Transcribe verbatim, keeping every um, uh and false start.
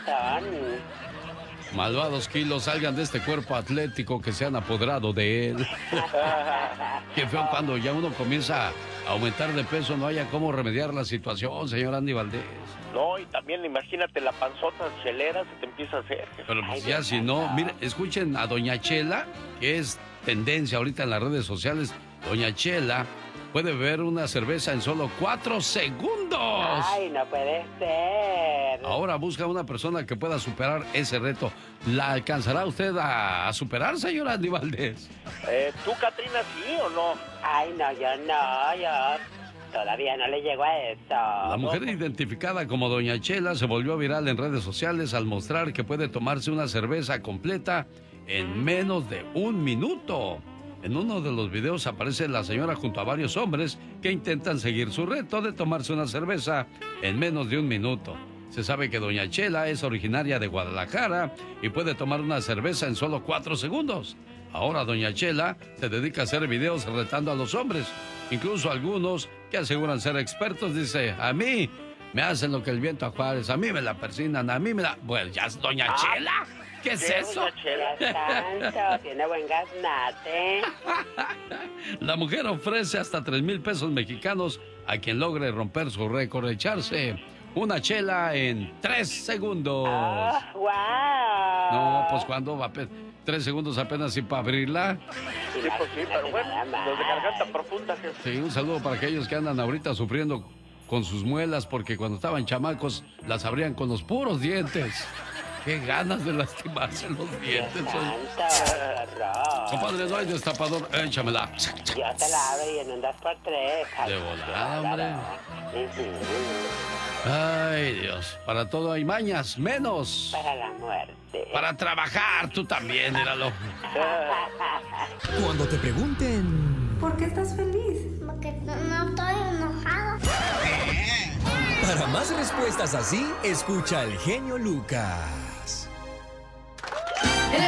razón. Malvados kilos, salgan de este cuerpo atlético que se han apoderado de él. Qué feo cuando ya uno comienza a aumentar de peso, no haya cómo remediar la situación, señor Andy Valdés. No, y también imagínate la panzota chelera se te empieza a hacer. Pero pues ya si no, mire, escuchen a Doña Chela, que es tendencia ahorita en las redes sociales. Doña Chela puede beber una cerveza en solo cuatro segundos. Ay, no puede ser. Ahora busca una persona que pueda superar ese reto. ¿La alcanzará usted a, a superar, señor Andy Valdés? Eh, ¿Tú, Catrina, sí o no? Ay, no, yo no, yo todavía no le llego a eso. La mujer identificada como Doña Chela se volvió viral en redes sociales al mostrar que puede tomarse una cerveza completa en menos de un minuto. En uno de los videos aparece la señora junto a varios hombres que intentan seguir su reto de tomarse una cerveza en menos de un minuto. Se sabe que Doña Chela es originaria de Guadalajara y puede tomar una cerveza en solo cuatro segundos. Ahora Doña Chela se dedica a hacer videos retando a los hombres. Incluso algunos que aseguran ser expertos, dice, a mí me hacen lo que el viento a Juárez, a mí me la persignan, a mí me la... Bueno, ya es Doña ah, Chela. ¿Qué es ¿qué eso? Doña Chela? Tanto, tiene buen gaznate. La mujer ofrece hasta tres mil pesos mexicanos a quien logre romper su récord de echarse una chela en tres segundos. Oh, wow. No, pues cuando va a pe- tres segundos apenas sin para abrirla. Sí, pues sí, pero bueno, los de garganta profunda. Que... Sí, un saludo para aquellos que andan ahorita sufriendo con sus muelas porque cuando estaban chamacos las abrían con los puros dientes. Qué ganas de lastimarse los dientes. Compadre, no hay destapador, échamela. Yo te la abro y en un dos por tres. De volada, hombre. Ay, Dios, para todo hay mañas, menos para la muerte. Para trabajar, tú también, míralo. Cuando te pregunten... ¿Por qué estás feliz? Porque no, no estoy enojado. Para más respuestas así, escucha al genio Lucas.